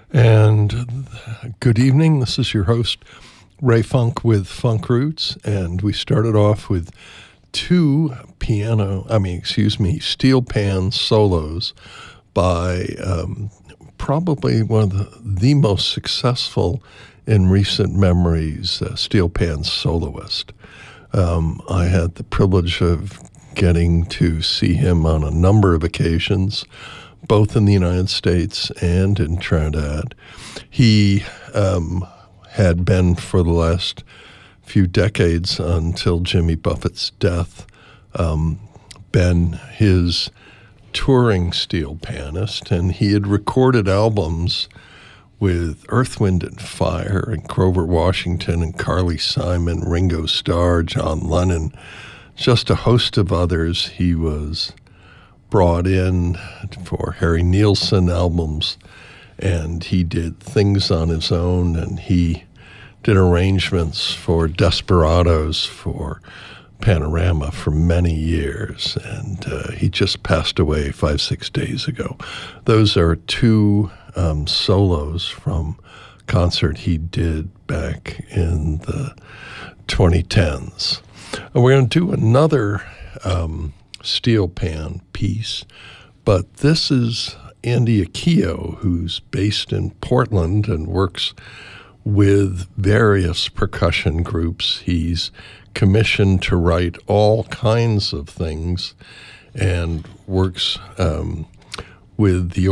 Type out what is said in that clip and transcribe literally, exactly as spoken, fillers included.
And good evening. This is your host, Ray Funk with Funk Roots. And we started off with two piano, I mean, excuse me, steel pan solos by um, probably one of the, the most successful in recent memories, uh, steel pan soloist. Um, I had the privilege of getting to see him on a number of occasions, both in the United States and in Trinidad. He um, had been for the last few decades until Jimmy Buffett's death, um, been his touring steel panist, and he had recorded albums with Earth, Wind and Fire and Grover Washington and Carly Simon, Ringo Starr, John Lennon, just a host of others. He was brought in for Harry Nilsson albums, and he did things on his own, and he did arrangements for Desperados for Panorama for many years, and uh, he just passed away five, six days ago. Those are two um, solos from a concert he did back in the twenty tens. And we're going to do another um, steel pan piece, but this is Andy Akio, who's based in Portland and works with various percussion groups. He's commissioned to write all kinds of things and works um, with the